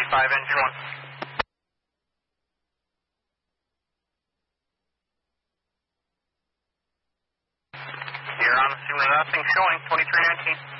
5, engine 1. You're on, assuming nothing showing, 2319.